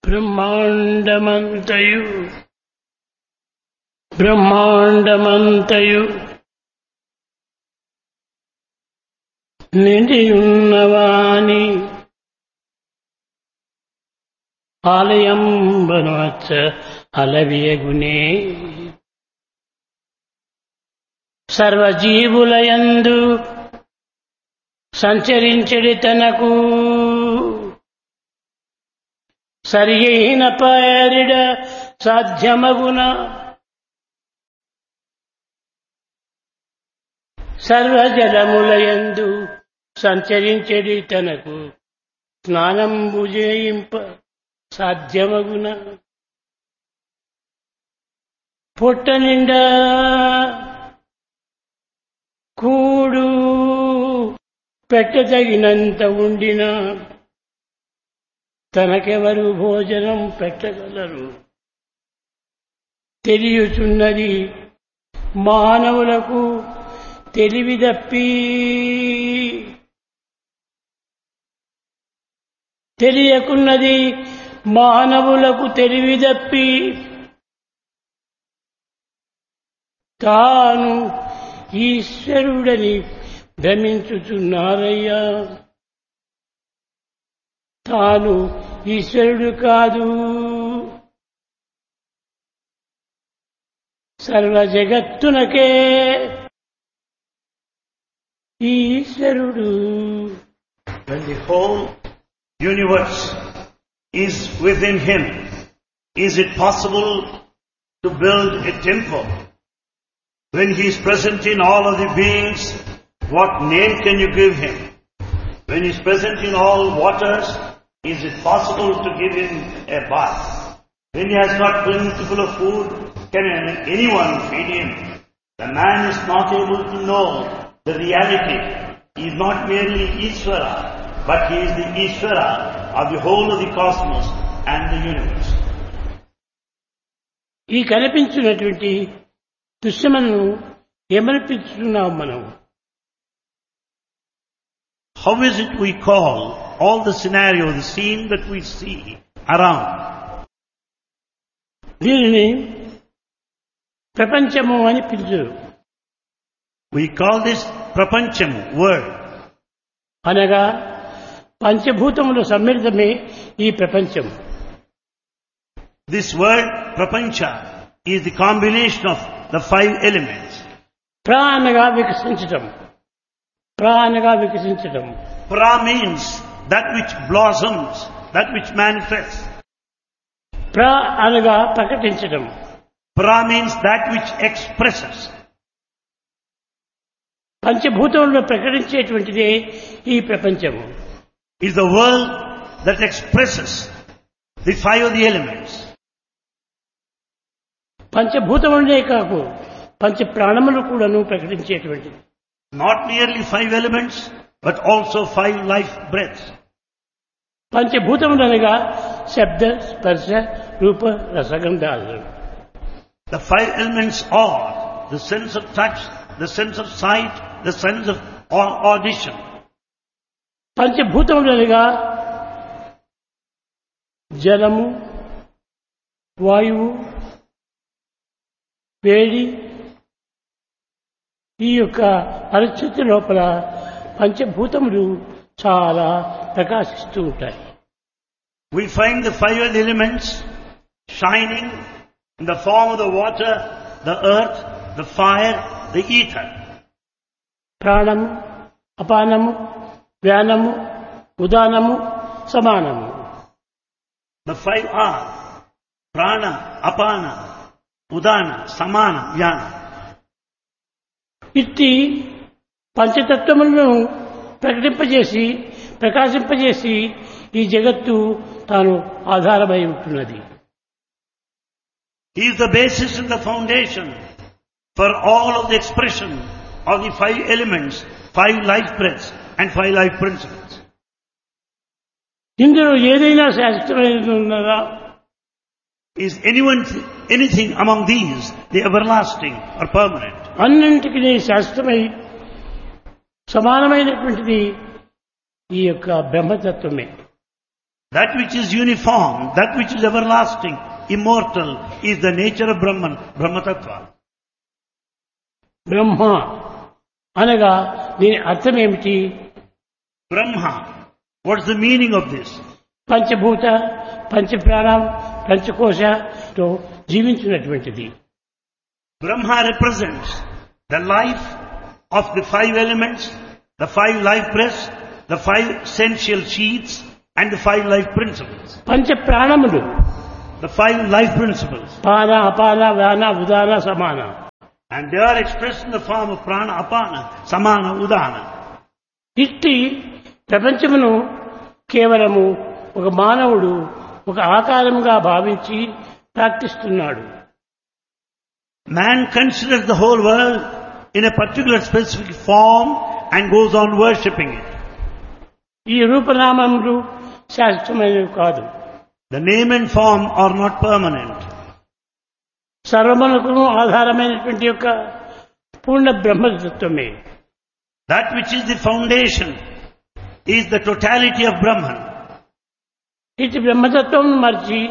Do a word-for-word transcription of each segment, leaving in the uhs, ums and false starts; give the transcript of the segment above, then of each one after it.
బ్రహ్మాండమంతయు బ్రహ్మాండమంతయు నిండియున్నవాని ఆలయంబనుచ అలవియగునే సర్వజీవులయందు సంచరించెడి తనకు సరియైన పేరిడ సాధ్యమగున సర్వజలములయందు సంచరించెడి తనకు స్నానంబు చేయింప సాధ్యమగున పొట్ట నిండా కూడు పెట్టదగినంత ఉండిన తనకెవరు భోజనం పెట్టగలరు తెలియుచున్నది మానవులకు తెలివిదప్పి తెలియకున్నది మానవులకు తెలివిదప్పి తాను ఈశ్వరుడని భ్రమించుచున్నారయ్యా తాను ఈశ్వరుడు కాదు సర్వ జగత్తునకే ఈశ్వరుడు. When the whole universe is within him, is it possible to build a temple? When he is present in all of the beings, what name can you give him? When he is present in all waters, is it possible to give him a bath? When he has got plentiful of food, can anyone feed him? The man is not able to know the reality. He is not merely Ishvara, but he is the Ishvara of the whole of the cosmos and the universe. ఈ కనిపించినటువంటి దృశ్యమును ఏమనిపించుతున్నాం మనం? How is it we call all the scenario, the scene that we see around? దీనిని ప్రపంచము అని పిలుచురు. We call this Prapancham, world. అనగా పంచభూతముల సమ్మిళితమే ఈ ప్రపంచం. This word, Prapancha, is the combination of the five elements. ప్రా అనగా వికసించటం, ప్రా అనగా వికసించటం. Pra means that which blossoms, that which manifests. ప్రా అనగా ప్రకటించటం. Pra means that which expresses. పంచభూతములను ప్రకటించేటువంటిదే ఈ ప్రపంచము. Is the world that expresses the five of the elements. పంచభూతములనే కాకు పంచ ప్రాణములు కూడాను ప్రకటించేటువంటిది. Not merely five elements, but also five life breaths. పంచభూతములు అనగా శబ్ద స్పర్శ రూప రసగంధాలు. The five elements are the sense of touch, the sense of sight, the sense of audition. పంచభూతములు అనగా జలము, వాయువు, వేడి. ఈ యొక్క పరిస్థితి లోపల పంచభూతములు చాలా ప్రకాశిస్తూ ఉంటాయి. We find the five elements shining in the form of the water, the earth, the fire, the ether. ప్రాణము, అపానము, వ్యానము, ఉదానము, సమానము. The five are prana, apana, udana, samana, vyana. ఇట్టి పంచతత్వములను ప్రకటింపజేసి ప్రకాశింపజేసి ఈ జగత్తు తాను ఆధారమై ఉంటున్నది. He is the basis and the foundation for all of the expression of the five elements, five life breaths and five life principles. ఇందులో ఏదైనా శాశ్వతమైనది ఉన్నదా? Is anyone, anything among these, the everlasting or permanent? అన్నింటికి శాశ్వతమై సమానమైనటువంటిది ఈ యొక్క బ్రహ్మతత్వమే. That which is uniform, that which is everlasting, immortal, is the nature of Brahman, Brahma Tattva. బ్రహ్మ అనగా దీని అర్థం ఏమిటి? Brahma. What's the meaning of this? పంచభూత పంచప్రాణం పంచకోశతో జీవించినటువంటిది. Brahma represents the life of the five elements, the five life breaths, the five essential sheaths, and the five life principles. పంచ ప్రాణములు, The five life principles. పాన అపాన వ్యాన ఉదాన సమాన. And they are expressed in the form of prana, apana, samana, udana. ఇట్టి ప్రపంచమును కేవలము ఒక మానవుడు ఒక ఆకారముగా భావించి ప్రార్థిస్తున్నాడు. Man considers the whole world in a particular specific form and goes on worshipping it. ఈ రూపనామములు శాశ్వతమైనవి కాదు. The name and form are not permanent. సర్వమునకును ఆధారమైనటువంటి యొక్క పూర్ణ బ్రహ్మతత్వమే. That which is the foundation is the totality of Brahman. ఇటు బ్రహ్మతత్వం మర్చి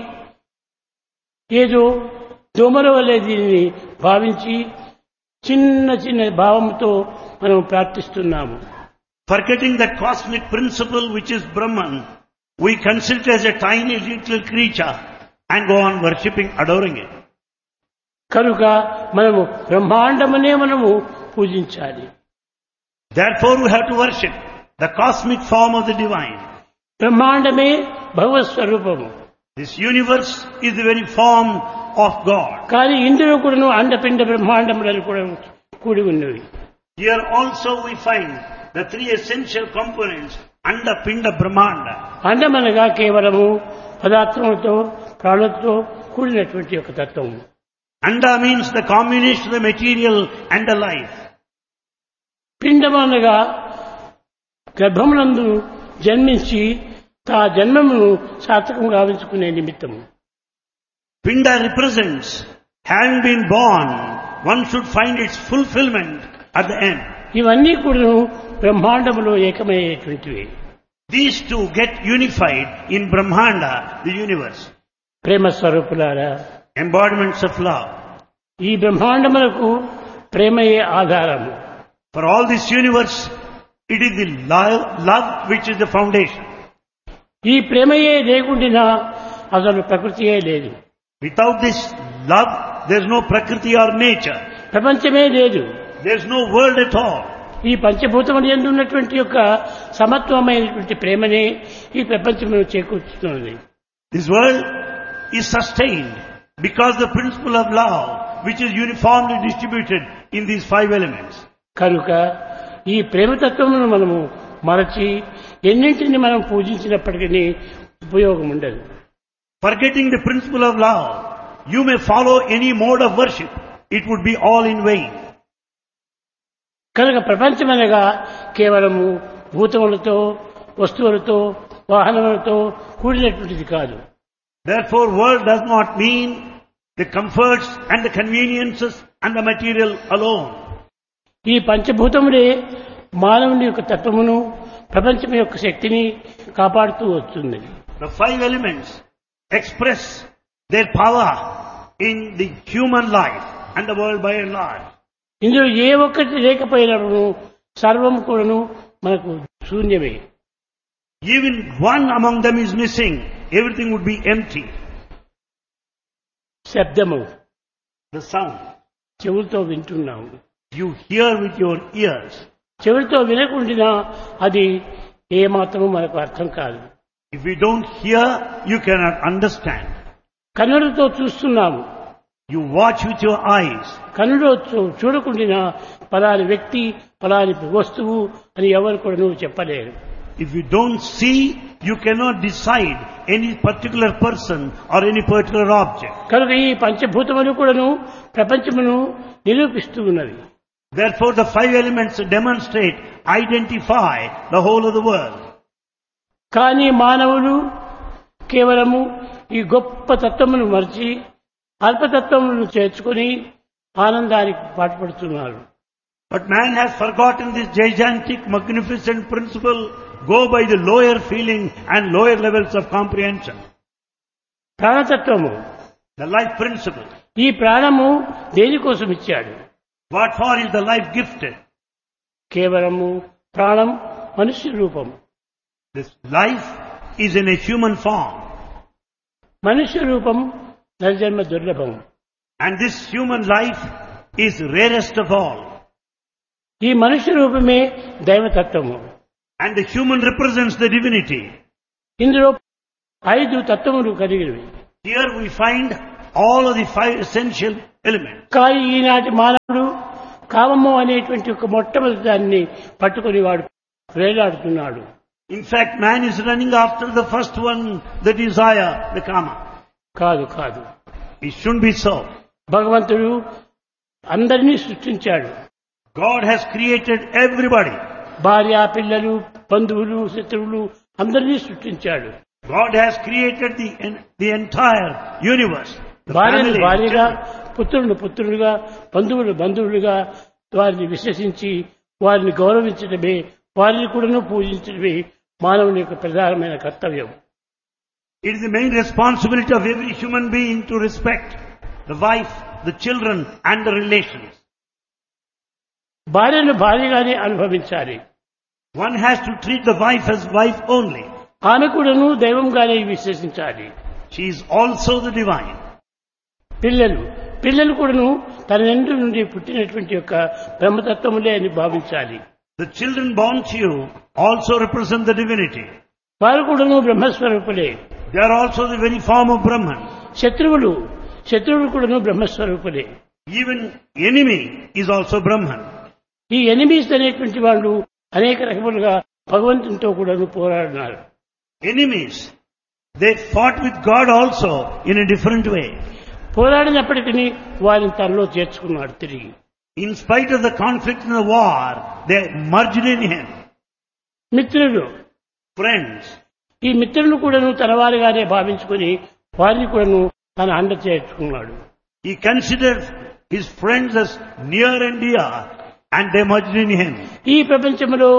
ఏదో దోమల వలె దీనిని భావించి చిన్న చిన్న భావంతో మనం ప్రార్థిస్తున్నాము. Forgetting that cosmic principle which is Brahman, we consider it as a tiny little creature and go on worshipping, adoring it. కనుక మనము బ్రహ్మాండమనే మనము పూజించాలి. Therefore we have to worship the cosmic form of the divine. బ్రహ్మాండమే భగవత్ స్వరూపము. This universe is the very form of God. కానీ ఇందులో కూడాను అండపిండ బ్రహ్మాండములను కూడా కూడి ఉన్నవి. Here also we find the three essential components Anda, Pinda, Brahmanda. అండమనగా కేవలము పదార్థములతో ప్రాణులతో కూడినటువంటి ఒక తత్వము. Anda means the combination of the material and the life. పిండమనగా గర్భమునందు జన్మించి తా జన్మమును సార్థకం గావించుకునే నిమిత్తము. Pinda represents having been born, one should find its fulfillment at the end. ఇవన్నీ కూడా బ్రహ్మాండములో ఏకమయ్యేటువంటివి. These two get unified in Brahmanda, the universe. ప్రేమ స్వరూపులారా, Embodiments of love. ఈ బ్రహ్మాండములకు ప్రేమయే ఆధారము. For all this universe, it is the love, love which is the foundation. ఈ ప్రేమయే లేకుండినా అసలు ప్రకృతియే లేదు. Without this love, there is no Prakriti or nature. ప్రపంచమే లేదు. There is no world at all. ఈ పంచభూతములు యందు ఉన్నటువంటి యొక్క సమత్వమైనటువంటి ప్రేమనే ఈ ప్రపంచమును చేకూర్చుతున్నది. This world is sustained because the principle of love, which is uniformly distributed in these five elements. కనుక ఈ ప్రేమతత్వమును మనము మరచి ఎన్నింటిని మనం పూజించినప్పటికీ ఉపయోగం ఉండదు. Forgetting the principle of love, you may follow any mode of worship. It would be all in vain. కనుక ప్రపంచమనగా కేవలము భూతములతో వస్తువులతో వాహనములతో కూడినటువంటిది కాదు. Therefore, world does not mean the comforts and the conveniences and the material alone. ఈ పంచభూతములే మానవుని యొక్క తత్వమును ప్రపంచం యొక్క శక్తిని కాపాడుతూ వస్తుంది. The five elements express their power in the human life and the world by and large. ఇందులో ఏ ఒక్కటి లేకపోయినప్పుడు సర్వం కూడాను మనకు శూన్యమే. Even one among them is missing, everything would be empty. శబ్దము, The sound. చెవులతో వింటున్నాము. You hear with your ears. చెవులతో వినకుండినా అది ఏ మాత్రము మనకు అర్థం కాదు. If we don't hear, you cannot understand. కన్నులతో చూస్తున్నాము. You watch with your eyes. కన్నులో చూడకుండినా పలాని వ్యక్తి పలాని వస్తువు అని ఎవరు కూడా నువ్వు చెప్పలేరు. If you don't see, you cannot decide any particular person or any particular object. కనుక ఈ పంచభూతములు కూడాను ప్రపంచమును నిరూపిస్తూ ఉన్నవి. Therefore, the five elements demonstrate, identify the whole of the world. కానీ మానవులు కేవలము ఈ గొప్ప తత్వమును మరిచి అల్పతత్వములను చేర్చుకొని ఆనందానికి పాటుపడుతున్నారు. But man has forgotten this gigantic, magnificent principle go by the lower feeling and lower levels of comprehension. ప్రాణతత్వము, The life principle. ఈ ప్రాణము దేనికోసం ఇచ్చాడు? What for is the life gifted? కేవలము ప్రాణం మనుష్య రూపం. This life is in a human form. మనుష్య రూపం నరజన్మ దుర్లభం. And this human life is rarest of all. ఈ మనుష్య రూపమే దైవతత్వము. And the human represents the divinity. ఇందులో ఐదు తత్వములు కలిగినవి. Here we find all of the five essential elements. కానీ ఈనాటి మానవుడు కామము అనేటువంటి ఒక మొట్టమొదటి దాన్ని పట్టుకుని వాడు వేలాడుతున్నాడు. In fact, man is running after the first one, the desire, the kama. కాదు కాదు, It shouldn't be so. భగవంతుడు అందరినీ సృష్టించాడు. God has created everybody. భార్య, పిల్లలు, బంధువులు, శత్రువులు అందరినీ సృష్టించాడు. God has created the, the entire universe. The భార్యను family, భార్యగా, children. పుత్రులను పుత్రులుగా, బంధువులు బంధువులుగా వారిని విశ్వసించి వారిని గౌరవించడమే, వారిని కూడాను పూజించడమే మానవుని యొక్క ప్రధానమైన కర్తవ్యం. It is the main responsibility of every human being to respect the wife, the children and the relations. భార్యను భార్యగానే అనుభవించాలి. One has to treat the wife as wife only. ఆమె కూడాను దైవంగానే విశ్వసించాలి. She is also the divine. పిల్లలు పిల్లలు కూడాను తన నిండు నుండి పుట్టినటువంటి యొక్క బ్రహ్మతత్వములే అని భావించాలి. The children born to you also represent the divinity. వారు కూడాను బ్రహ్మస్వరూపులే. They are also the very form of Brahman. శత్రువులు శత్రువులు కూడాను బ్రహ్మస్వరూపులే. Even enemy is also Brahman. ఈ ఎనిమీస్ అనేటువంటి వాళ్ళు అనేక రకములుగా భగవంతునితో కూడాను పోరాడినారు. Enemies, they fought with God also in a different way. పోరాడినప్పటికీ వారిని తనలో చేర్చుకున్నాడు తిరిగి. In spite of the conflict and the war, they merged in him. మిత్రులు, Friends, ఈ మిత్రులను కూడాను తన వారిగానే భావించుకుని వారిని కూడాను తన అండ చేర్చుకున్నాడు. he considered his friends as near and dear and they merged in him. ఈ ప్రపంచంలో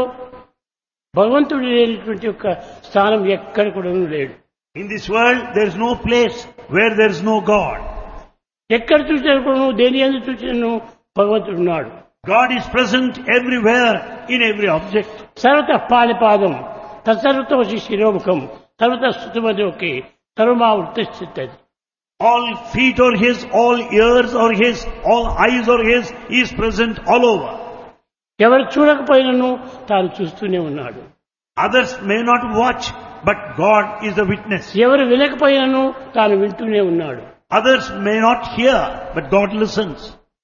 భగవంతుడు లేనటువంటి యొక్క స్థానం ఎక్కడ కూడాను లేడు. In this world, there is no place where there is no God. ఎక్కడ చూసినా కూడాను దేని యందు చూసినాను భగవంతుడు ఉన్నాడు. God is present everywhere in every object. సర్వత పాణిపాదం తత్సర్వతో శిరోముఖం సర్వత స్థుతిమదోకి సర్వమా ఉత్తిష్టది. All feet are his, all ears are his, all eyes are his. He is present all over. ఎవరు చూడకపోయినను తాను చూస్తూనే ఉన్నాడు. Others may not watch, but God is the witness. ఎవరు వినకపోయినను తాను వింటూనే ఉన్నాడు. Others may not hear, but God listens.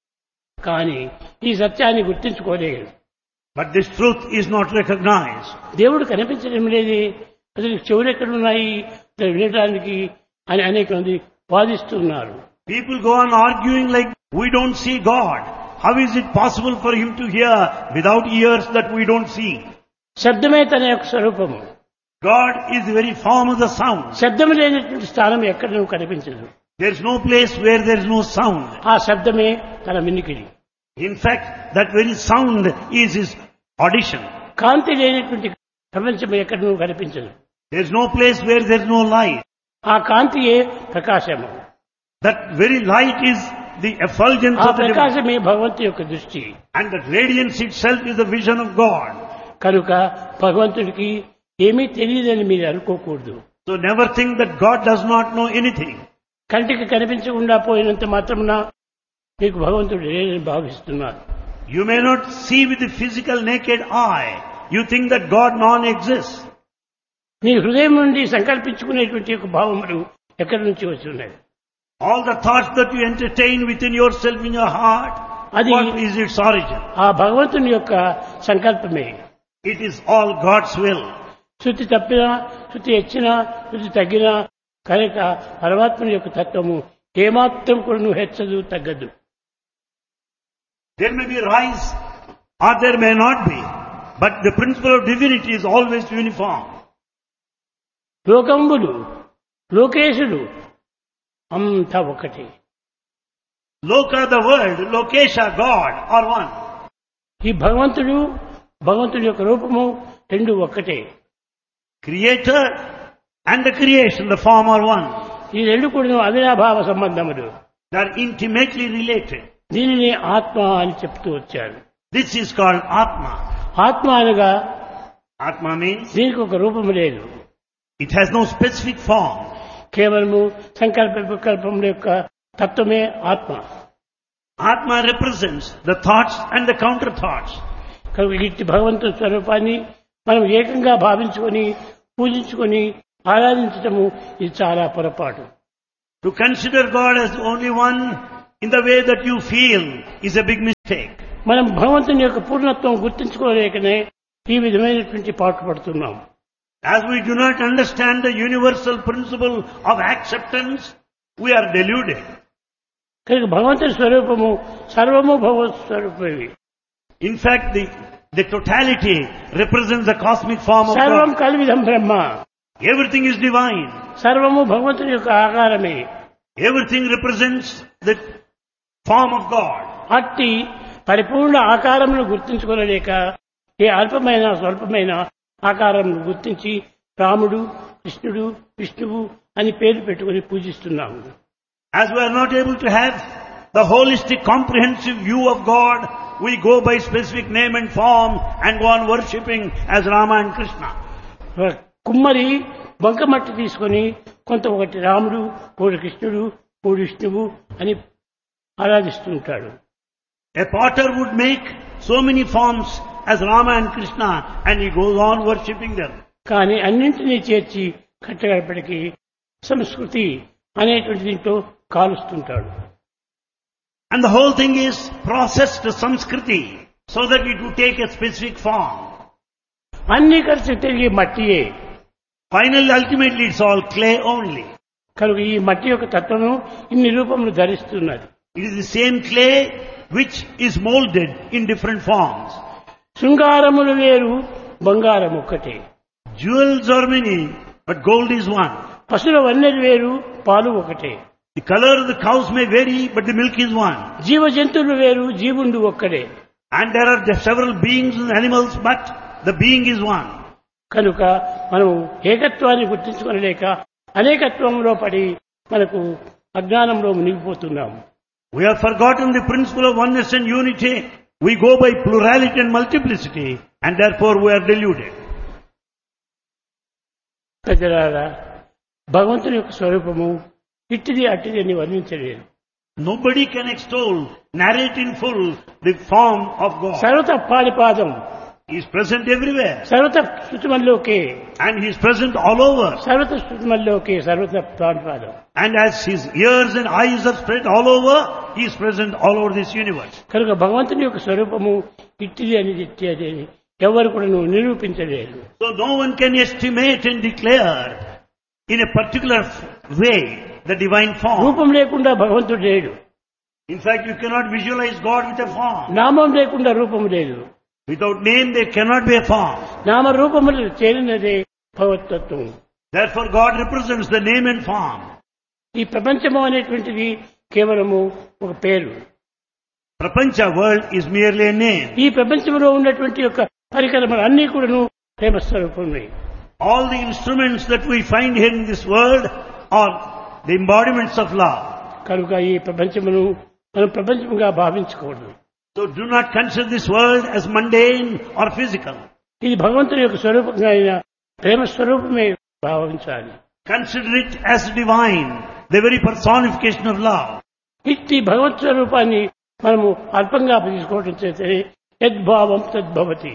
కానీ ఈ సత్యాన్ని గుర్తించుకోలేదు. But this truth is not recognized. దేవుడు కనిపించడం లేదే, అసలు చెవులు ఎక్కడున్నాయి అసలు వినడానికి అని అనేక మంది వాదిస్తున్నారు. People go on arguing like, we don't see God. How is it possible for him to hear without ears that we don't see? శబ్దమే తన యొక్క స్వరూపము. God is the very form of the sound. శబ్దం లేనటువంటి స్థానం ఎక్కడ కనిపించదు. There is no place where there is no sound. ఆ శబ్దమే తన వినికిడి. In fact, that very sound is his audition. కాంతి లేనటువంటి ప్రపంచం ఎక్కడ కనిపించదు. There is no place where there is no light. ఆ కాంతియే ప్రకాశము. That very light is the effulgence ఆ of the divine. ప్రకాశమే భగవంతుని యొక్క దృష్టి. And that radiance itself is the vision of God. కనుక భగవంతుడికి ఏమీ తెలియదని మీరు అనుకోకూడదు. So never think that God does not know anything. కంటికి కనిపించకుండా పోయినంత మాత్రమున మీకు భగవంతుడు లేదని భావిస్తున్నారు. You may not see with the physical naked eye. You think that God non-exists. నీ హృదయం నుండి సంకల్పించుకునేటువంటి యొక్క భావములు ఎక్కడి నుంచి వచ్చి ఉన్నాయి? All the thoughts that you entertain within yourself in your heart, అది what is its origin? ఆ భగవంతుని యొక్క సంకల్పమే. It is all God's will. శృతి తప్పినా, శృతి హెచ్చినా, శృతి తగ్గినా కనుక పరమాత్మని యొక్క తత్వము ఏమాత్రం కూడా నువ్వు హెచ్చదు, తగ్గదు. There may be rise or there may not be, but the principle of divinity is always uniform. లోకంబులు, లోకేశుడు అంతా ఒకటి. Loka, the world, Lokesha, God are one. ఈ భగవంతుడు, భగవంతుడి యొక్క రూపము రెండు ఒక్కటే. Creator and the creation, the form are one. ఈ రెండు కూడా అవినాభావ సంబంధములు. They are intimately related. దీనిని ఆత్మ అని చెప్తూ వచ్చారు. This is called Atma. ఆత్మ అనగా Atma means దీనికి ఒక రూపము లేదు. it has no specific form. కేవలము సంకల్ప వికల్పముల యొక్క తత్వమే ఆత్మ. Atma represents the thoughts and the counter thoughts. కనుక ఇట్టి భగవంతుని స్వరూపాన్ని మనం ఏకంగా భావించుకొని పూజించుకొని ఆరాధించటము ఇది చాలా పొరపాటు. To consider God as the only one in the way that you feel is a big mistake. మనం భగవంతుని యొక్క పూర్ణత్వం గుర్తించుకోలేకనే ఈ విధమైనటువంటి పాటు పడుతున్నాం. As we do not understand the universal principle of acceptance, we are deluded. కనుక భగవంతుని స్వరూపము సర్వము భగవత్ స్వరూపమే. In fact, the, the totality represents the cosmic form of సర్వం God. కల్విదం Brahma. Everything is divine. సర్వము భగవంతుని యొక్క ఆకారమే. Everything represents the form of God. అట్టి పరిపూర్ణ ఆకారమును గుర్తించుకోలేక ఏ అల్పమైన స్వల్పమైన ఆకారమును గుర్తించి రాముడు కృష్ణుడు విష్ణువు అని పేరు పెట్టుకుని పూజిస్తున్నాము. As we are not able to have the holistic comprehensive view of God, we go by specific name and form and go on worshipping as Rama and Krishna. కుమ్మరి బంకమట్టి తీసుకొని కొంత ఒకటి రాముడు కోడి కృష్ణుడు కోడి విష్ణువు అని ఆరాధిస్తుంటాడు. A potter would make so many forms as Rama and Krishna and he goes on worshipping them. కానీ అన్నింటినీ చేర్చి కట్టగడపడికి సంస్కృతి అనేటువంటి దీంట్లో కాలుస్తుంటాడు. And the whole thing is processed to Samskriti so that it would take a specific form. అన్ని కలిసి తిరిగి మట్టియే. Finally, ultimately it's all clay only. కనుక ఈ మట్టి యొక్క తత్వము ఇన్ని రూపములు ధరిస్తున్నది. It is the same clay which is molded in different forms. శృంగారములు వేరు బంగారం ఒక్కటే. Jewels are many, but gold is one. పశువుల వన్నెలు వేరు పాలు ఒకటే. The color of the cows may vary, but the milk is one. జీవ జంతువులు వేరు జీవుండు ఒక్కడే. And there are several beings and animals, but the being is one. కనుక మనం ఏకత్వాన్ని గుర్తించుకోలేక అనేకత్వంలో పడి మనకు అజ్ఞానంలో మునిగిపోతున్నాము. We have forgotten the principle of oneness and unity. We go by plurality and multiplicity, and therefore we are deluded. ప్రజలారా, భగవంతుని యొక్క స్వరూపము ఇట్టిది అట్టిది అని వర్ణించలేదు. Nobody can extol, narrate in full the form of God. సర్వత పాడిపాదం. He is present everywhere. సర్వత శృతిమల్లోకే. And He is present all over. సర్వత శృతిమల్లోకే సర్వత పాడిపాదం. And as His ears and eyes are spread all over, He is present all over this universe. కనుక భగవంతుని యొక్క స్వరూపము ఇట్టిది అని ఇట్టి అని ఎవరు కూడా నిరూపించలేరు. So no one can estimate and declare in a particular way the divine form. రూపం లేకుండా భగవంతుడు లేడు. In fact, you cannot visualize God with a form. నామం లేకుండా రూపం లేదు. Without name, there cannot be a form. నామ రూపములు చేరినదే భగవతత్వం. Therefore, God represents the name and form. ఈ ప్రపంచము అనేటువంటిది కేవలము ఒక పేరు. Prapancha world is merely a name. ఈ ప్రపంచంలో ఉన్నటువంటి యొక్క పరికరములు అన్నీ కూడాను ప్రేమ స్వరూపమే. All the instruments that we find here in this world are the embodiments of love. కనుక ఈ ప్రపంచమును మనం ప్రపంచముగా భావించకూడదు. So do not consider this world as mundane or physical. ఇది భగవంతుని యొక్క స్వరూపంగా అయిన ప్రేమ స్వరూపమే భావించాలి. Consider it as divine, the very personification of love. ఇట్టి భగవత్ స్వరూపాన్ని మనము అల్పంగా తీసుకోవడం చేతనే యద్భావం తద్భవతి.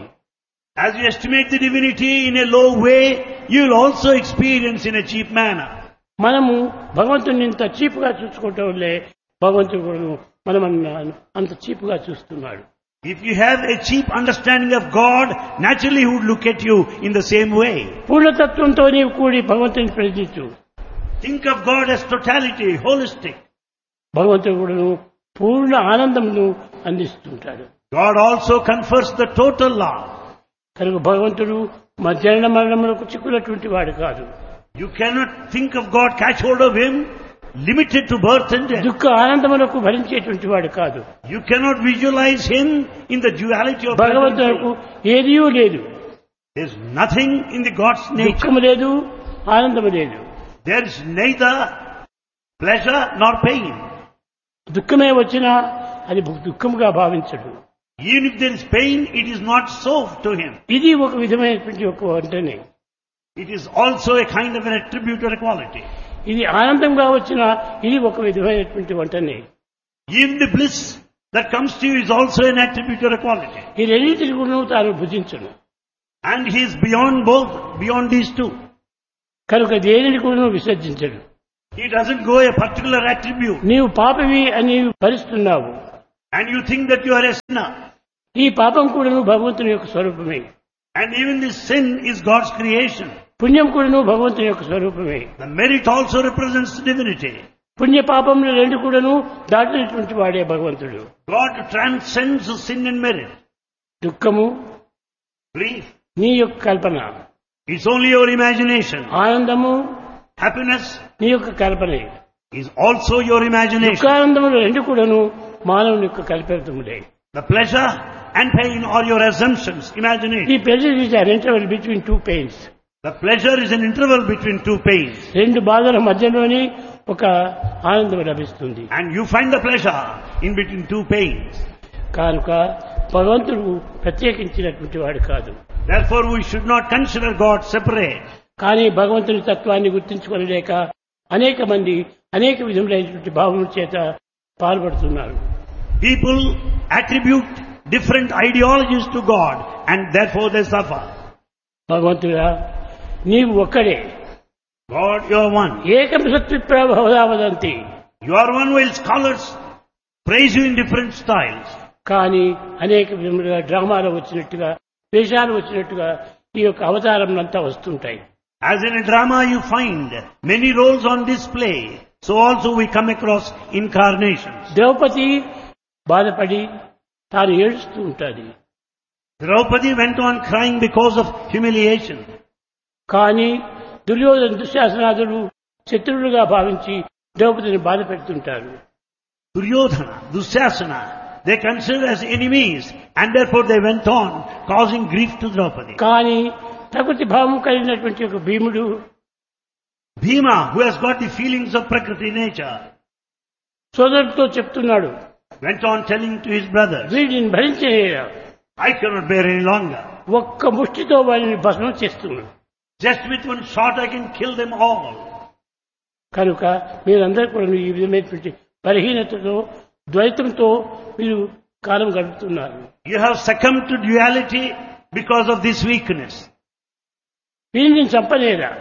As you estimate the divinity in a low way, you will also experience in a cheap manner. మనము భగవంతుని ఇంత చీపుగా చూసుకోవటం వల్లే భగవంతుడు కూడా మనం అంత చీపుగా చూస్తున్నాడు. If you have a cheap understanding of God, naturally He would look at you in the same way. పూర్ణతత్వంతో నీవు కూడి భగవంతుని ప్రశ్నించు. Think of God as totality, holistic. భగవంతుడు కూడా పూర్ణ ఆనందమును అందిస్తుంటాడు. God also confers the total love. కనుక భగవంతుడు మధ్యాహ్న మరణములకు చిక్కున్నటువంటి వాడు కాదు. You cannot think of God, catch hold of Him, limited to birth and death. దుఃఖ ఆనందములకు భరించేటువంటి వాడు కాదు. You cannot visualize Him in the duality of భగవంతునికి ఏదీ లేదు. There's nothing in the God's nature. దుఃఖము లేదు, ఆనందము లేదు. There is neither pleasure nor pain. దుఃఖమే వచ్చినా అది దుఃఖముగా భావించడు. Even if there is pain, it is not so to him. ఇది ఒక విధమైనటువంటి ఒక వంటనే. It is also a kind of an attribute or a quality. ఇది ఆనందంగా వచ్చినా ఇది ఒక విధమైనటువంటి వంటనే. Even the bliss that comes to you is also an attribute or a quality. ఈ రెండింటిని కూడా తాను భుజించను. And he is beyond both, beyond these two. కనుక దేనిని కూడా విసర్జించడు. He doesn't go a particular attribute. నీవు పాపవి అని భరిస్తున్నావు. And you think that you are a sinner. ఈ పాపం కూడాను భగవంతుని యొక్క స్వరూపమే. And even this sin is God's creation. పుణ్యం కూడాను భగవంతుని యొక్క స్వరూపమే. The merit also represents divinity. పుణ్య పాపములు రెండు కూడాను దాటినటువంటి వాడే భగవంతుడు. God transcends sin and merit. దుఃఖము Grief, నీ యొక్క కల్పన, it's only your imagination. ఆనందము Happiness నీ యొక్క కల్పనే. is also your imagination. దుఃఖానందములు రెండు కూడాను మానవుని యొక్క కల్పితములే. The pleasure and pain are your assumptions, imagination. ఈ pleasure is an interval between two pains. The pleasure is an interval between two pains. రెండు బాధల మధ్యలోనే ఒక ఆనందం లభిస్తుంది. And you find the pleasure in between two pains. కనుక భగవంతుడు ప్రత్యేకించినటువంటి వాడు కాదు. Therefore we should not consider God separate. కానీ భగవంతుని తత్వాన్ని గుర్తించుకోలేక అనేక మంది అనేక విధములైనటువంటి భావముల చేత పాల్పడుతున్నారు. People attribute different ideologies to God and therefore they suffer. భగవంతుడా నీవు ఒక్కడే. God, you are one. ఏకం సత్విప్రభవదావదంతి. You are one while scholars praise you in different styles. కానీ అనేక విధములుగా డ్రామాలో వచ్చినట్టుగా వేషాలు వచ్చినట్టుగా ఈ యొక్క అవతారములంతా వస్తుంటాయి. As in a drama you find many roles on display, so also we come across incarnations. Draupadi బాధపడి తాను ఏడుస్తూ ఉంటుంది. Draupadi went on crying because of humiliation. కానీ దుర్యోధన దుశ్శాసనాదులు శత్రువులుగా భావించి ద్రౌపదిని బాధ పెడుతుంటారు. Duryodhana, Dusyasana, they considered as enemies and therefore they went on causing grief to Draupadi. కానీ ప్రకృతి భావం కలిగినటువంటి ఒక భీముడు Bhima, who has got the feelings of Prakriti nature, సోదరుడితో చెప్తున్నాడు, went on telling to his brothers, వీడిని భరించలేరా, I cannot bear any longer. ఒక్క ముష్టితో వారిని భస్మం చేస్తున్నాడు. Just with one shot I can kill them all. కనుక మీరందరూ కూడా ఈ విధమైనటువంటి బలహీనతతో ద్వైతంతో మీరు కాలం గడుపుతున్నారు. You have succumbed to duality because of this weakness. వీరిని చంపలేరా,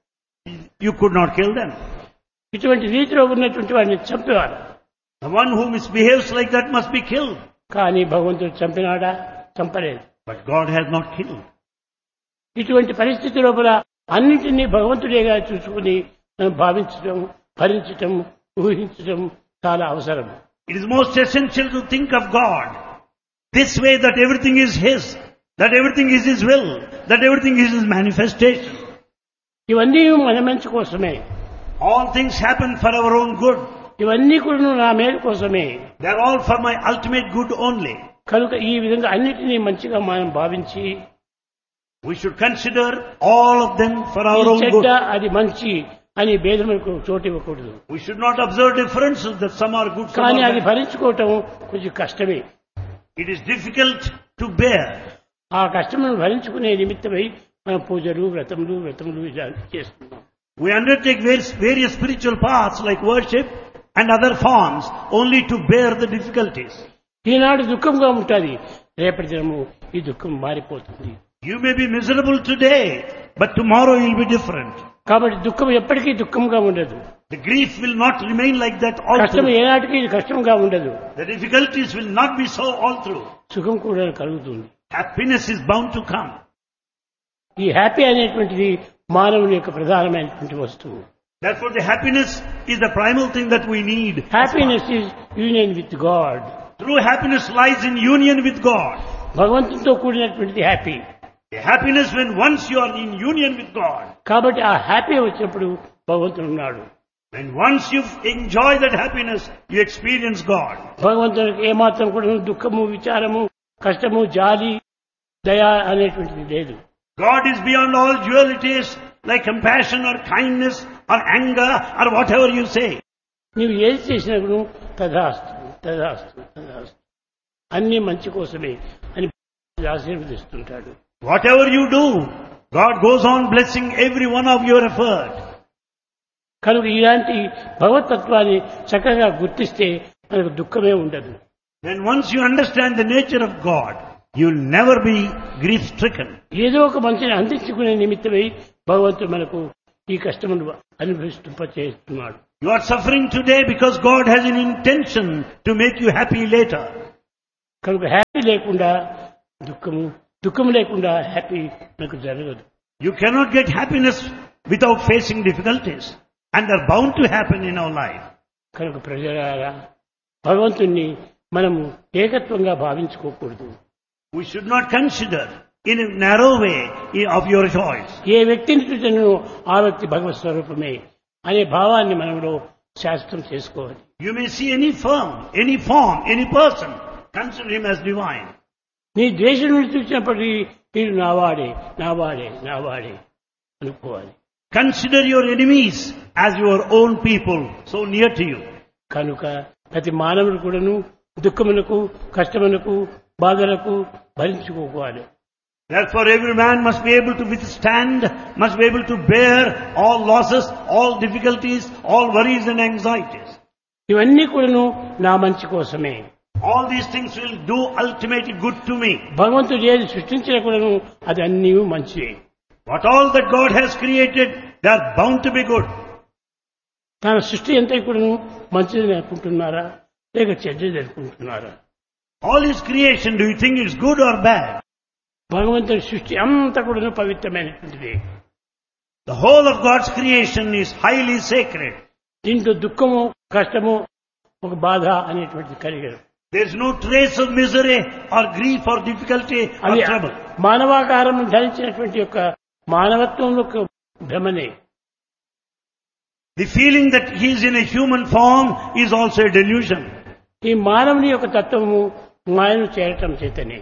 You could not kill them. ఇటువంటి రీతిలో ఉన్నటువంటి వారిని చంపేవారు. The one who misbehaves like that must be killed. కానీ భగవంతుడు చంపినాడా? చంపలేదు. But God has not killed. ఇటువంటి పరిస్థితి లోపల అన్నింటినీ భగవంతుడేగా చూసుకుని మనం భావించడం, భరించటం, ఊహించటం చాలా అవసరం. It is most essential to think of God this way, that everything is His, that everything is His will, that everything is His manifestation. ఇవన్నీ మన మంచి కోసమే. All things happen for our own good. ఇవన్నీ కూడా నా మేలు కోసమే. They are all for my ultimate good only. కనుక ఈ విధంగా అన్నిటినీ మంచిగా మనం భావించి We should consider all of them for our ఇది own చెడ్డ good. అది మంచి అని భేదములకు చోటు ఇవ్వకూడదు. We should not observe differences that some are good, some కానీ are అది bad. భరించుకోవటం కొంచెం కష్టమే. It is difficult to bear. ఆ కష్టమును భరించుకునే నిమిత్తమై మనం పూజలు, వ్రతములు వ్రతములు ఇలా చేస్తున్నాం. We undertake various, various spiritual paths like worship and other forms only to bear the difficulties. ఈనాడు దుఃఖంగా ఉంటుంది, రేపటి దినము ఈ దుఃఖం మారిపోతుంది. You may be miserable today, but tomorrow you will be different. కాబట్టి దుఃఖం ఎప్పటికీ దుఃఖంగా ఉండదు. The grief will not remain like that all కష్టం through. ఏనాటికి కష్టంగా ఉండదు. The difficulties will not be so all through. సుఖం కూడా కలుగుతుంది. Happiness is bound to come. ఈ హ్యాపీ అనేటువంటిది మానవుని యొక్క ప్రధానమైనటువంటి వస్తువు. Therefore the happiness is the primal thing that we need. Happiness is union with God. True happiness lies in union with God. భగవంతునితో కూడినటువంటిది happy. The happiness when once you are in union with God. కాబట్టి ఆ happy వచ్చినప్పుడు భగవంతుడు ఉన్నాడు. When once you enjoy that happiness, you experience God. భగవంతునికి ఏమాత్రం కూడా దుఃఖము, విచారము, కష్టము, జాలి, దయ అనేటువంటిది లేదు. God is beyond all dualities like compassion or kindness or anger or whatever you say. నీవు ఏది చేసినప్పుడు తదాస్తు తదాస్తు తదాస్తు అన్ని మంచి కోసమే అని ఆశీర్వదిస్తుంటాడు. Whatever you do, God goes on blessing every one of your effort. కనుక ఇలాంటి భగవతత్వాన్ని చక్కగా గుర్తిస్తే మనకు దుఃఖమే ఉండదు. Then once you understand the nature of God, you will never be grief-stricken. ఏదో ఒక మంచిని అందించుకునే నిమిత్తమై భగవంతుడు మనకు ఈ కష్టమును అనుభవింపచేస్తున్నాడు. You are suffering today because God has an intention to make you happy later. కనుక హ్యాపీ లేకుండా దుఃఖము, దుఃఖము లేకుండా హ్యాపీ మనకు జరగదు. You cannot get happiness without facing difficulties, and they're bound to happen in our life. కనుక ప్రజలారా భగవంతుణ్ణి మనము ఏకత్వంగా భావించుకోకూడదు. We should not consider in a narrow way of your choice. ఏ వ్యక్తిని చూసినను ఆ వ్యక్తి భగవత్ స్వరూపమే అనే భావాన్ని మనలో శాస్త్రం చేసుకోవాలి. You may see any firm, any form, any person, consider him as divine. నీ ద్వేషుని చూసినప్పటికీ వీడు నావాడే నావాడే నావాడే అనుకోవాలి. Consider your enemies as your own people, so near to you. కనుక ప్రతి మానవుడు కూడాను దుఃఖములకు, కష్టములకు, బాధలకు భరించుకోవాలి. Therefore every man must be able to withstand, must be able to bear all losses, all difficulties, all worries and anxieties. ఇవన్నీ కూడాను నా మంచి కోసమే. All these things will do ultimately good to me. భగవంతుడు ఏది సృష్టించిన కూడాను అది అన్నీ మంచివే. What all that God has created, they are bound to be good. తన సృష్టి అంతా కూడాను మంచిదని అనుకుంటున్నారా లేక చెడ్డది అనుకుంటున్నారా? All his creation, do you think it's good or bad? భగవంతుడి సృష్టి అంతా కూడాను పవిత్రమైనటువంటిది. The whole of God's creation is highly sacred. దీంట్లో దుఃఖము, కష్టము, ఒక బాధ అనేటువంటిది కలిగదు. There is no trace of misery or grief or difficulty or అది trouble. మానవాకారం ధరించినటువంటి యొక్క మానవత్వంలో భ్రమనే. The feeling that he is in a human form is also a delusion. ఈ మానవుని యొక్క తత్వము మాయను చేరటం చేతనే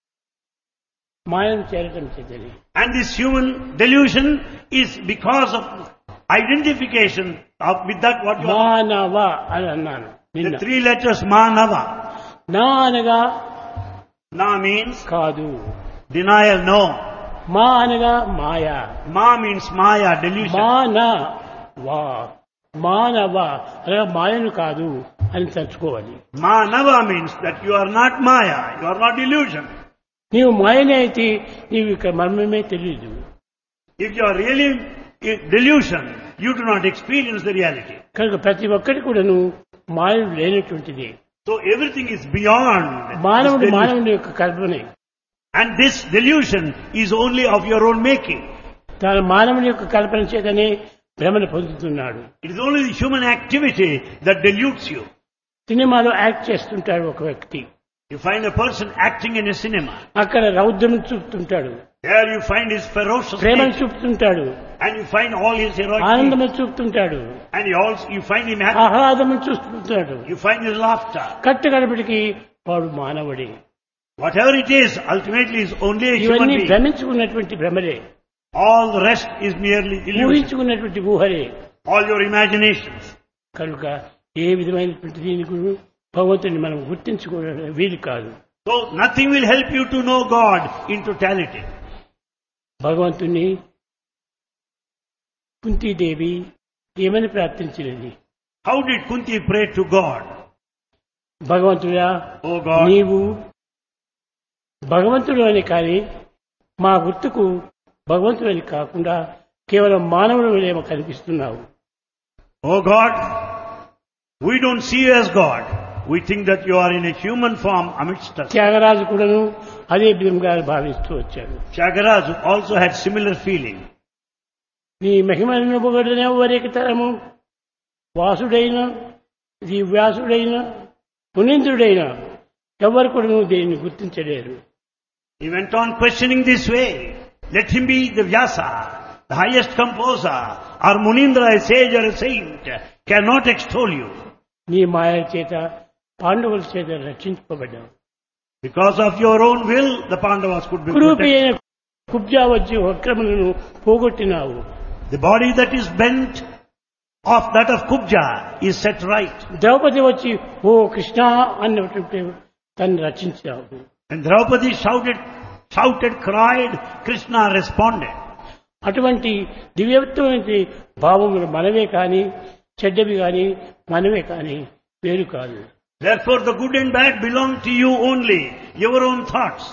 మాయను చేరటం చేతనే And this human delusion is because of identification of with that what you are. మానవ అని అన్నాను The నిన్న. three letters Manava. నా అనగా Na means కాదు, denial, no. మా అనగా మాయా, Ma means Maya, delusion. మాన వా మానవ అనగా మాయను కాదు అని తలుచుకోవాలి. Manava means that you are not Maya, you are not delusion. నీవు మాయనే అయితే నీవు ఇక మర్మమే తెలియదు. If you are really in delusion, you do not experience the reality. కనుక ప్రతి ఒక్కటి కూడాను మాయను లేనటువంటిది. So everything is beyond మానవుడు this delusion. మానవుని యొక్క కల్పనే. And this delusion is only of your own making. తన మానవుని యొక్క కల్పన చేతనే భ్రమను పొందుతున్నాడు. It is only the human activity that deludes you. సినిమాలో యాక్ట్ చేస్తుంటాడు ఒక వ్యక్తి, You find a person acting in a cinema. అక్కడ రౌద్రం చూపుతుంటాడు, There you find his ferocious ప్రేమను nature. చూపుతుంటాడు, And you find all his heroic ఆనందము deeds. చూపుతుంటాడు, And you also you find him happy. ఆహ్లాదము చూస్తుంటాడు. You find his laughter. కట్టుకడపటికి వాడు మానవుడే. Whatever it is, ultimately is only a human ఇవన్నీ being. భ్రమించుకున్నటువంటి భ్రమలే, All the rest is merely illusion. ఊహించుకున్నటువంటి ఊహలే. All your imaginations. కనుక ఏ విధమైనటువంటి దీని గురించి భగవంతుని మనం గుర్తించుకోవడం వీలు కాదు. So nothing will help you to know God in totality. భగవంతుని కుంతీదేవి ఏమని ప్రార్థించినది? How did Kunti pray to God? భగవంతుడా, Oh God, నీవు భగవంతుడు అని కానీ మా గుర్తుకు భగవంతుడు అని కాకుండా కేవలం మానవుడు ఏమో కనిపిస్తున్నావు. oh God, we don't see you as God. We think that you are in a human form amidst us. Tyagaraju కూడాను అదే విధంగా భావిస్తూ వచ్చాడు. Tyagaraja also had similar feeling. నీ మహిమలను పొగడనే వరికి తరము వాసుడైన ది వ్యాసుడైన మునీంద్రుడైన ఎవరు కూడా నువ్వు దీన్ని గుర్తించలేరు. He went on questioning this way. Let him be the Vyasa, the highest composer, or Munindra, a sage or a saint, cannot extol you. నీ మాయ చేత పాండవుల చేత రక్షించబడ్డావు. Because of your own will, the Pandavas could be కురూపి protected. అయిన కుబ్జా వచ్చి వక్రములను పోగొట్టినావు. The body that is bent of that of Kubja is set right. Draupadi వచ్చి ఓ కృష్ణ అన్నటువంటి తను రచించావు. And Draupadi shouted, shouted, cried, Krishna responded. అటువంటి దివ్యత్వమైన భావములు మనవే కానీ చెడ్డవి కానీ మనవే కానీ వేరు కాదు. Therefore the good and bad belong to you only, your own thoughts.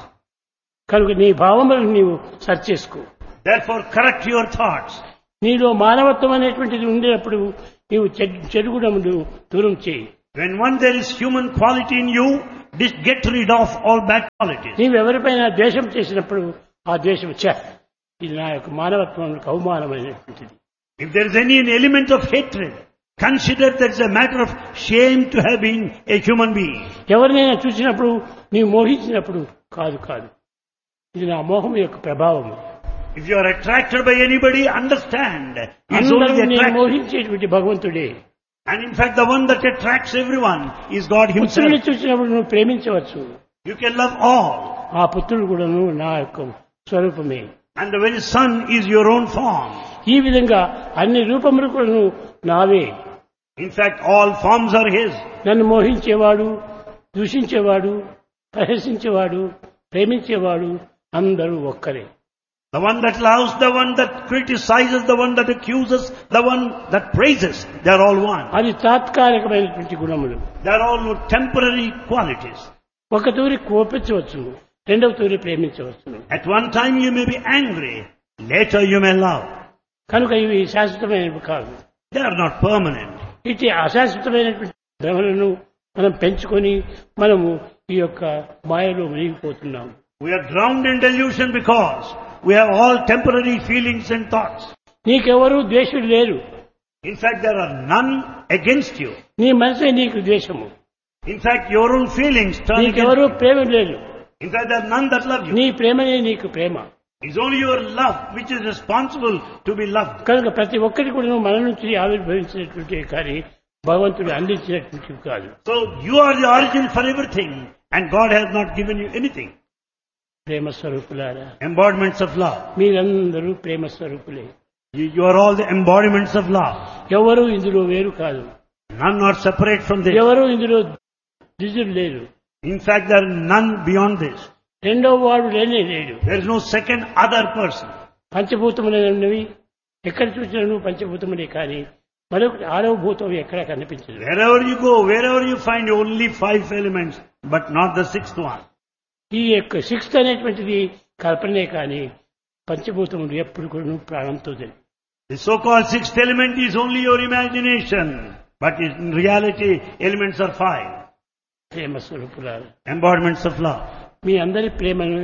కనుక నీ భావములను నీవు సరి చేసుకో. Therefore correct your thoughts. నీలో మానవత్వం అనేటువంటిది ఉండేటప్పుడు నీవు చెడు గుణములు దూరం చేయి. When one there is human quality in you, get rid of all bad qualities. నీవు ఎవరిపైన ద్వేషం చేసినప్పుడు ఆ ద్వేషం ఛ ఇది నా యొక్క మానవత్వానికి అవమానమైనటువంటిది. If there is any element of hatred, consider that it's a matter of shame to have been a human being. ఎవరినైనా చూసినప్పుడు నీవు మోహించినప్పుడు కాదు కాదు ఇది నా మోహం యొక్క ప్రభావం. If you are attracted by anybody, understand it's అందరూ only నేను attraction. మోహించేటువంటి భగవంతుడే. And in fact the one that attracts everyone is God పుత్రుని himself. చూసినప్పుడు నువ్వు ప్రేమించవచ్చు. You can love all. ఆ పుత్రుడు కూడాను నా యొక్క స్వరూపమే. And the very son is your own form. ఈ విధంగా అన్ని రూపములు కూడాను నావే. In fact all forms are his. నన్ను మోహించేవాడు, దూషించేవాడు, ప్రశంసించేవాడు, ప్రేమించేవాడు అందరూ ఒక్కరే. The one that loves, the one that criticizes, the one that accuses, the one that praises, they are all one. అది తాత్కాలికమైనటువంటి గుణములు. They are all temporary qualities. ఒక తూరి కోపించవచ్చు, రెండవ తూరి ప్రేమించవచ్చు. At one time you may be angry, later you may love. కనుక ఇవి శాశ్వతమైనవి కాదు. They are not permanent. ఇటు అశాశ్వతమైనటువంటి భ్రమలను మనం పెంచుకొని మనము ఈ యొక్క మాయలో మునిగిపోతున్నాము. We are drowned in delusion because we have all temporary feelings and thoughts. నీకెవరూ ద్వేషులు లేరు. In fact, there are none against you. నీ మనసే నీకు ద్వేషము. In fact, your own feelings turn నీకెవరూ against you. ప్రేమ లేదు. In fact, there are none that love you. నీ ప్రేమనే నీకు ప్రేమ. It's only your love which is responsible to be loved. కనుక ప్రతి ఒక్కటి కూడా మన నుంచి ఆవిర్భవించినటువంటి కానీ భగవంతుడు అందించినటువంటి కాదు. So you are the origin for everything and God has not given you anything. ప్రేమ స్వరూపులారా, Embodiments of love. మీరందరూ ప్రేమ స్వరూపులే. You, you are all the embodiments of love. ఎవరు ఇందులో వేరు కాదు. None are separate from this. ఎవరు ఇందులో ద్విజులు లేరు. In fact, there are none beyond this. రెండవ వాడు లేనే లేడు. There is no second other person. పంచభూతములైనవి ఎక్కడ చూసినా పంచభూతములే కానీ మరొకటి ఆరవ భూతం ఎక్కడా కనిపించదు. Wherever you go, wherever you find only five elements, but not the sixth one. ఈ యొక్క సిక్స్త్ అనేటువంటిది కల్పనే కానీ పంచభూతములు ఎప్పుడు కూడా ప్రాణంతో తెలియదు. The so-called sixth element is only your imagination, but in reality, elements are five. ప్రేమ స్వరూపులారా, Embodiments of love. మీ అందరి ప్రేమను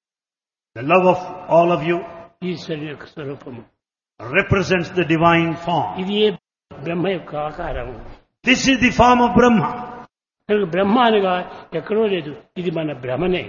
The love of all of you ఈశ్వరుని యొక్క స్వరూపము. represents the divine form. ఇది ఏ బ్రహ్మ యొక్క ఆకారము. This is the form of Brahma. కనుక బ్రహ్మ అనగా ఎక్కడో లేదు, ఇది మన భ్రమనే.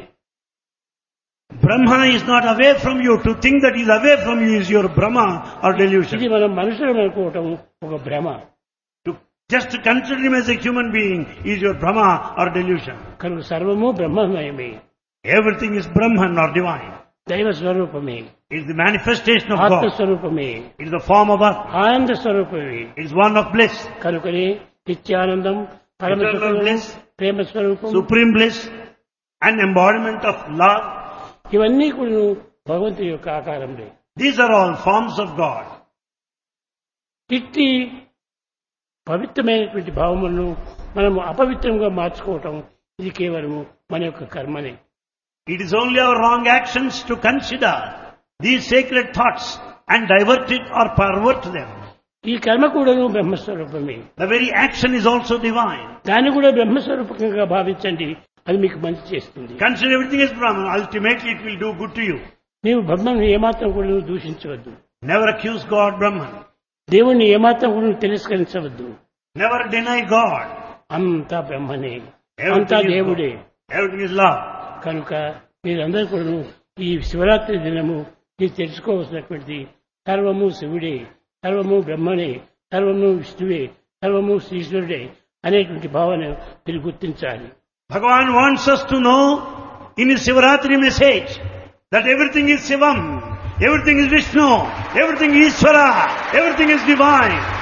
Brahma is not away from you. To think that he is away from you is your Brahma or ఇది delusion. మనం మనుషులు అనుకోవటం ఒక భ్రమ. To just to consider him as a human being is your Brahma or delusion. కనుక సర్వము బ్రహ్మమయమే. Everything is Brahman or divine. దైవ స్వరూపమే, It is the manifestation of ఆత్మ God. స్వరూపమే, It is the form of earth. ఆనంద స్వరూపమే. It is one of bliss, కనుకనే నిత్యానందం, పరమ Eternal సుఖము, bliss, ప్రేమ స్వరూపం, supreme bliss, and embodiment of love. ఇవన్నీ కూడా భగవంతుని యొక్క ఆకారంలో. These are all forms of God. ఇట్టి పవిత్రమైనటువంటి భావములను మనము అపవిత్రంగా మార్చుకోవటం ఇది కేవలము మన యొక్క కర్మనే. It is only our wrong actions to consider these sacred thoughts and divert it or pervert them. ఈ కర్మ కూడాను బ్రహ్మస్వరూపమే. The very action is also divine. దాన్ని కూడా బ్రహ్మస్వరూపకంగా భావించండి, అది మీకు మంచి చేస్తుంది. Consider everything as Brahman. Ultimately it will do good to you. నీవు బ్రహ్మను ఏమాత్రం కూడా దూషించవద్దు. Never accuse God Brahman. దేవుణ్ణి ఏమాత్రం కూడా తిరస్కరించవద్దు. Never deny God. అంతా బ్రహ్మనే, అంతా Everything is దేవుడే. God. Everything is love. కనుక మీరందరూ కూడా ఈ శివరాత్రి దినము మీరు తెలుసుకోవాల్సినటువంటిది సర్వము శివుడే, సర్వము బ్రహ్మనే, సర్వము విష్ణువే, సర్వము శ్రీశ్వరుడే అనేటువంటి భావన మీరు గుర్తించాలి. Bhagavan wants us to know in his Sivaratri message that everything is Shivam, everything is Vishnu, everything is Ishvara, everything is divine.